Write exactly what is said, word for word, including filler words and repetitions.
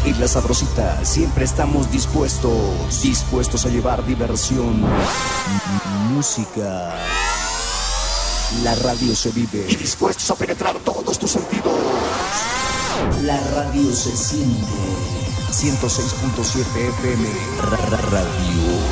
En La Sabrosita siempre estamos dispuestos, dispuestos a llevar diversión, música. La radio se vive y dispuestos a penetrar todos tus sentidos. La radio se siente. ciento seis punto siete F M. Radio.